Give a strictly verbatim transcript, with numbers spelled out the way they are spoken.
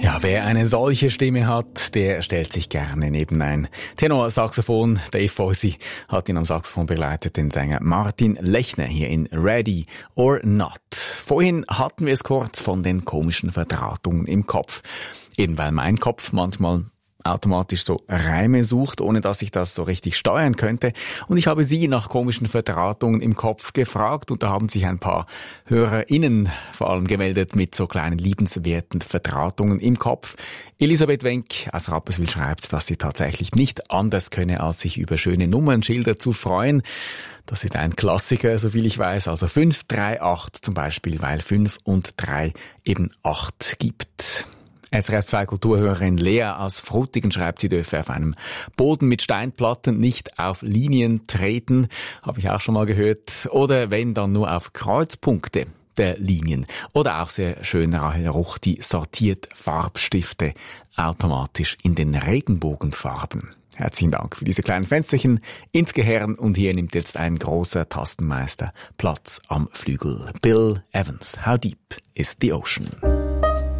Ja, wer eine solche Stimme hat, der stellt sich gerne neben ein Tenorsaxophon. Dave Fossey hat ihn am Saxophon begleitet, den Sänger Martin Lechner hier in Ready or Not. Vorhin hatten wir es kurz von den komischen Verdrahtungen im Kopf. Eben weil mein Kopf manchmal automatisch so Reime sucht, ohne dass ich das so richtig steuern könnte. Und ich habe Sie nach komischen Verdrahtungen im Kopf gefragt und da haben sich ein paar HörerInnen vor allem gemeldet mit so kleinen liebenswerten Verdrahtungen im Kopf. Elisabeth Wenk aus Rapperswil schreibt, dass sie tatsächlich nicht anders könne, als sich über schöne Nummernschilder zu freuen. Das ist ein Klassiker, soviel ich weiß, also fünf drei acht zum Beispiel, weil fünf und drei eben acht gibt. S R F zwei Kulturhörerin Lea aus Frutigen schreibt, sie dürfe auf einem Boden mit Steinplatten nicht auf Linien treten. Habe ich auch schon mal gehört. Oder wenn, dann nur auf Kreuzpunkte der Linien. Oder auch sehr schön, Rahel Ruch, die sortiert Farbstifte automatisch in den Regenbogenfarben. Herzlichen Dank für diese kleinen Fensterchen ins Gehirn. Und hier nimmt jetzt ein großer Tastenmeister Platz am Flügel. Bill Evans, How Deep is the Ocean?